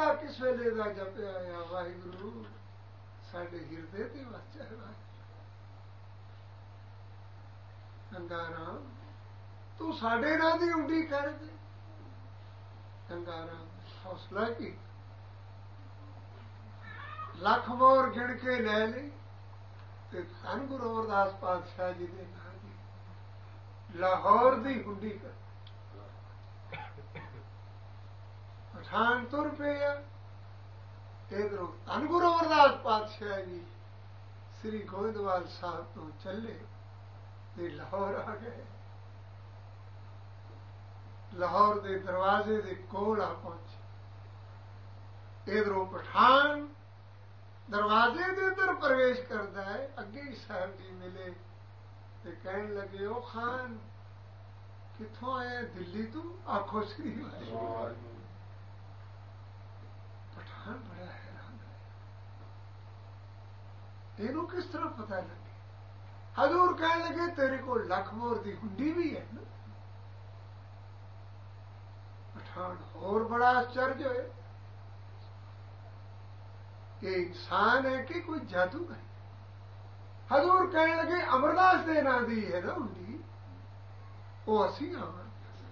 ਦਾ ਕਿਸ ਵੇਲੇ ਦਾ ਜਪਿਆ ਆ ਵਾਹਿਗੁਰੂ ਸਾਡੇ ਹਿਰਦੇ ਤੇ ਵਸਿਆ ਹੈ। ਗੰਗਾ ਰਾਮ ਤੂੰ ਸਾਡੇ ਨਾਂ ਦੀ ਉਡੀ ਕਰ ਦੇ। ਗੰਗਾ ਰਾਮ ਹੌਸਲਾ ਕੀ ਲੱਖ ਮੋਹਰ ਗਿਣ ਕੇ ਲੈ ਲਈ ਤੇ ਧੰਨ ਗੁਰੂ ਅਮਰਦਾਸ ਪਾਤਸ਼ਾਹ ਜੀ ਦੇ ਨਾਂ ਦੀ ਲਾਹੌਰ ਦੀ ਹੁੰਡੀ ਕਰ। ਪਠਾਨ ਤੁਰ ਪਿਆ ਇਧਰੋਂ ਧੰਨ ਗੁਰੂ ਅਮਰਦਾਸ ਪਾਤਸ਼ਾਹ ਜੀ ਸ੍ਰੀ ਗੋਇੰਦਵਾਲ ਸਾਹਿਬ ਤੋਂ ਚੱਲੇ ਤੇ ਲਾਹੌਰ ਆ ਗਏ। ਲਾਹੌਰ ਦੇ ਦਰਵਾਜ਼ੇ ਦੇ ਕੋਲ ਆ ਪਹੁੰਚੇ। ਇਧਰੋਂ ਪਠਾਨ ਦਰਵਾਜ਼ੇ ਦੇ ਅੰਦਰ ਪ੍ਰਵੇਸ਼ ਕਰਦਾ ਹੈ। ਅੱਗੇ ਹੀ ਸਾਹਿਬ ਜੀ ਮਿਲੇ ਤੇ ਕਹਿਣ ਲੱਗੇ ਉਹ ਖਾਨ ਕਿੱਥੋਂ ਆਇਆ? ਦਿੱਲੀ ਤੋਂ। ਆਖੋ ਸ੍ਰੀ ਵਾਹਿਗੁਰੂ। ਪਠਾਨ ਬੜਾ ਹੈਰਾਨ ਹੈ ਇਹਨੂੰ ਕਿਸ ਤਰ੍ਹਾਂ ਪਤਾ ਲੱਗੇ? ਹਜ਼ੂਰ ਕਹਿਣ ਲੱਗੇ ਤੇਰੇ ਕੋਲ ਲੱਖ ਮੋਹਰ ਦੀ ਹੁੰਡੀ ਵੀ ਹੈ ਨਾ। ਪਠਾਨ ਹੋਰ ਬੜਾ ਆਸ਼ਚर्य ਹੋਏ ਇਹ ਇਨਸਾਨ ਹੈ ਕਿ ਕੋਈ ਜਾਦੂ ਹੈ? ਹਜ਼ੂਰ ਕਹਿਣ ਲੱਗੇ ਅਮਰਦਾਸ ਦੇ ਨਾਂ ਦੀ ਹੈ ਨਾ ਹੁੰਦੀ, ਉਹ ਅਸੀਂ ਆਵਾਂ।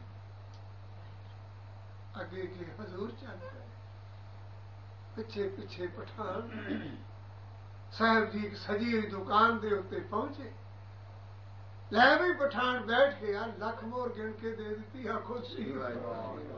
ਅੱਗੇ ਕੇ ਹਜ਼ੂਰ ਚੱਲ ਪਏ। ਪਿੱਛੇ ਪਿੱਛੇ ਪਠਾਨ ਸਾਹਿਬ ਜੀ ਇੱਕ ਸਜੀ ਹੋਈ ਦੁਕਾਨ ਦੇ ਉੱਤੇ ਪਹੁੰਚੇ। ਲੈ ਵੀ ਪਠਾਨ ਬੈਠ ਗਿਆ। ਲੱਖ ਮੋਹਰ ਗਿਣ ਕੇ ਦੇ ਦਿੱਤੀ। ਆਖੋ ਸ੍ਰੀ ਵਾਹਿਗੁਰੂ।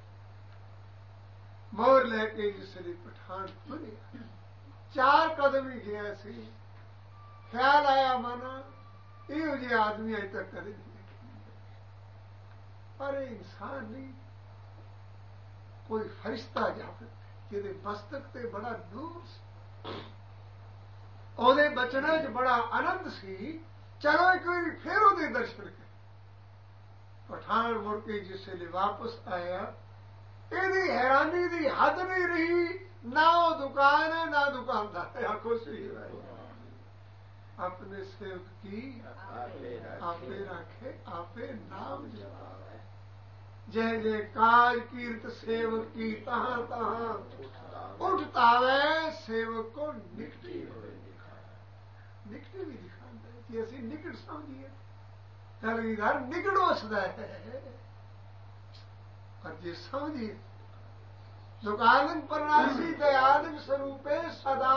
ਮੋਹਰ ਲੈ ਕੇ ਜਿਸ ਲਈ ਪਠਾਨ ਤੁਰਿਆ 4 ਕਦਮ ਹੀ ਗਿਆ ਸੀ। ਖਿਆਲ ਆਇਆ ਮਨ ਇਹੋ ਜਿਹੇ ਆਦਮੀ ਅਜੇ ਤੱਕ ਕਦੇ ਨਹੀਂ ਦੇਖੇ। ਪਰ ਇਹ ਇਨਸਾਨ ਨਹੀਂ, ਕੋਈ ਫਰਿਸ਼ਤਾ ਜਾਪਦਾ ਜਿਹਦੇ ਮਸਤਕ ਤੇ ਬੜਾ ਨੂਰ ਸੀ, ਉਹਦੇ ਬਚਨਾਂ 'ਚ ਬੜਾ ਆਨੰਦ ਸੀ। ਚਲੋ ਇੱਕ ਵਾਰੀ ਫਿਰ ਉਹਦੇ ਦਰਸ਼ਨ ਕਰੇ। ਪਠਾਨ ਮੁੜ ਕੇ ਜਿਸ ਵੇਲੇ ਵਾਪਸ ਆਇਆ ਇਹਦੀ ਹੈਰਾਨੀ ਦੀ ਹੱਦ ਨਹੀਂ ਰਹੀ। ਨਾ ਉਹ ਦੁਕਾਨ ਹੈ ਨਾ ਦੁਕਾਨਦਾਰ। ਆਖੋ ਸ੍ਰੀ ਵਾਹਿਗੁਰੂ। ਆਪਣੇ ਸੇਵਕ ਕੀ ਆਪੇ ਰਾਖੇ ਆਪੇ ਨਾਮ ਜਪਾਵੇ। ਜੈ ਜੈ ਕਾਜ ਕੀਰਤ ਸੇਵਕ की तहाँ तहाँ उठतावे सेवक को निकटी होए दिखाए। निकटी भी दिखाता है कि ਅਸੀਂ ਨਿਕਟ ਸਮਝੀਏ। ਕਲਗੀਧਰ ਨਿਕਟ ਵਸਦਾ ਹੈ ਪਰ ਜੇ ਸਮਝੀਏ ਦੁਕਾਨੰ ਪਰਨਾਸੀ ਦਇਆਨੰਦ ਸਰੂਪੇ ਸਦਾ